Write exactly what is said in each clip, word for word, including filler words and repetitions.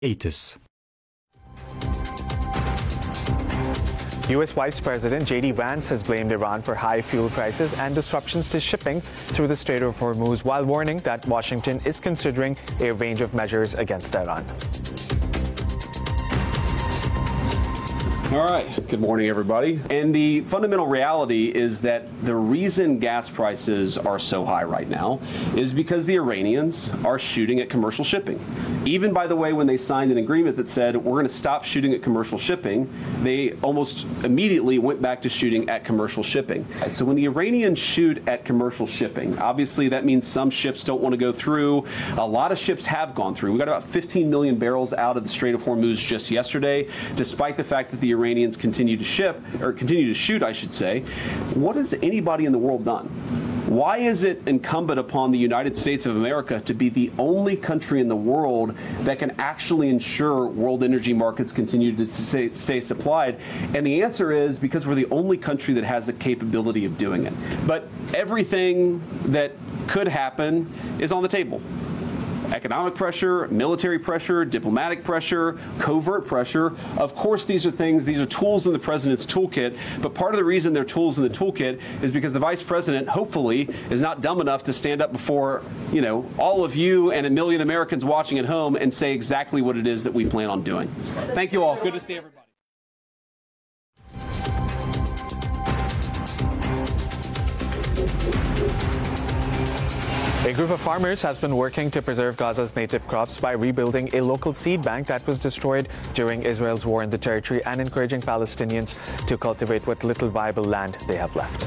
ATIS. U S Vice President J D Vance has blamed Iran for high fuel prices and disruptions to shipping through the Strait of Hormuz, while warning that Washington is considering a range of measures against Iran. All right. Good morning, everybody. And the fundamental reality is that the reason gas prices are so high right now is because the Iranians are shooting at commercial shipping. Even, by the way, when they signed an agreement that said we're going to stop shooting at commercial shipping, they almost immediately went back to shooting at commercial shipping. So when the Iranians shoot at commercial shipping, obviously that means some ships don't want to go through. A lot of ships have gone through. We got about fifteen million barrels out of the Strait of Hormuz just yesterday, despite the fact that the Iranians continue to ship, or continue to shoot, I should say. What has anybody in the world done? Why is it incumbent upon the United States of America to be the only country in the world that can actually ensure world energy markets continue to stay, stay supplied? And the answer is because we're the only country that has the capability of doing it. But everything that could happen is on the table. Economic pressure, military pressure, diplomatic pressure, covert pressure. Of course, these are things, these are tools in the president's toolkit, but part of the reason they're tools in the toolkit is because the vice president, hopefully, is not dumb enough to stand up before, you know, all of you and a million Americans watching at home and say exactly what it is that we plan on doing. Thank you all. Good to see everybody. A group of farmers has been working to preserve Gaza's native crops by rebuilding a local seed bank that was destroyed during Israel's war in the territory and encouraging Palestinians to cultivate what little viable land they have left.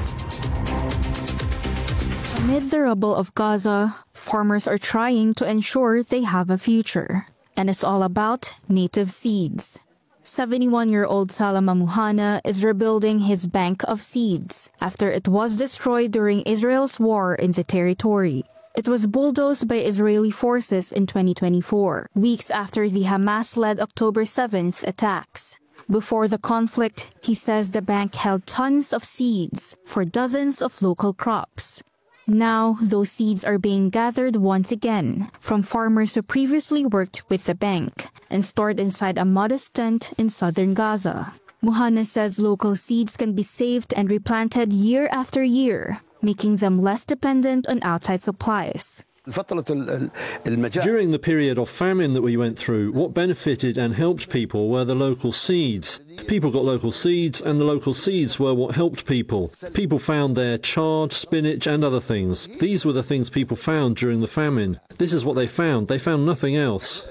Amid the rubble of Gaza, farmers are trying to ensure they have a future. And it's all about native seeds. seventy-one-year-old Salama Muhana is rebuilding his bank of seeds after it was destroyed during Israel's war in the territory. It was bulldozed by Israeli forces in twenty twenty-four, weeks after the Hamas-led October seventh attacks. Before the conflict, he says the bank held tons of seeds for dozens of local crops. Now, those seeds are being gathered once again from farmers who previously worked with the bank and stored inside a modest tent in southern Gaza. Muhana says local seeds can be saved and replanted year after year, making them less dependent on outside supplies. During the period of famine that we went through, what benefited and helped people were the local seeds. People got local seeds, and the local seeds were what helped people. People found their chard, spinach and other things. These were the things people found during the famine. This is what they found. They found nothing else.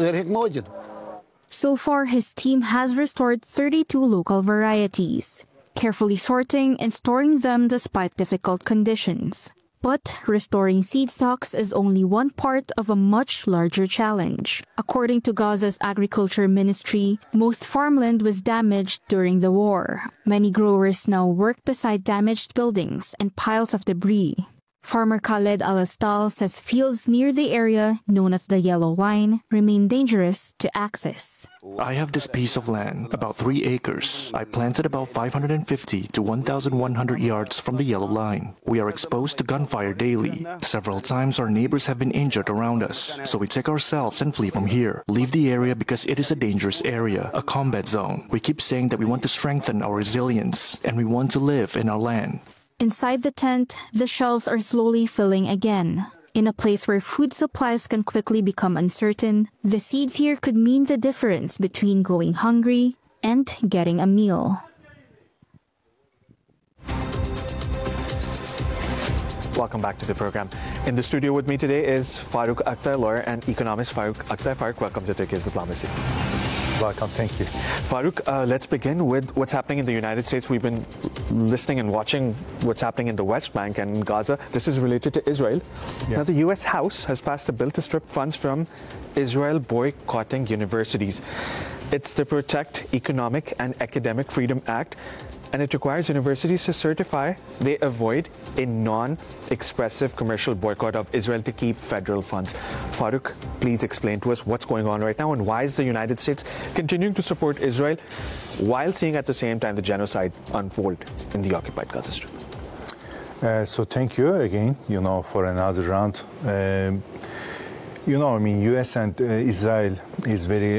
So far, his team has restored thirty-two local varieties, carefully sorting and storing them despite difficult conditions. But restoring seed stocks is only one part of a much larger challenge. According to Gaza's Agriculture Ministry, most farmland was damaged during the war. Many growers now work beside damaged buildings and piles of debris. Farmer Khaled Al-Astal says fields near the area, known as the Yellow Line, remain dangerous to access. I have this piece of land, about three acres. I planted about five hundred fifty to one thousand one hundred yards from the Yellow Line. We are exposed to gunfire daily. Several times our neighbors have been injured around us, so we take ourselves and flee from here. Leave the area because it is a dangerous area, a combat zone. We keep saying that we want to strengthen our resilience, and we want to live in our land. Inside the tent, the shelves are slowly filling again. In a place where food supplies can quickly become uncertain, the seeds here could mean the difference between going hungry and getting a meal. Welcome back to the program. In the studio with me today is Farooq Akhtar, lawyer and economist. Farooq Akhtar, Farooq, welcome to Turkey's Diplomacy. Welcome, thank you. Farooq, uh, let's begin with what's happening in the United States. We've been listening and watching what's happening in the West Bank and Gaza. This is related to Israel. Yeah. Now, the U S House has passed a bill to strip funds from Israel boycotting universities. It's the Protect Economic and Academic Freedom Act, and it requires universities to certify they avoid a non-expressive commercial boycott of Israel to keep federal funds. Farooq, please explain to us what's going on right now and why is the United States continuing to support Israel while seeing at the same time the genocide unfold in the occupied Gaza Strip? Uh, so thank you again, you know, for another round. Um, You know, I mean, U S and uh, Israel is very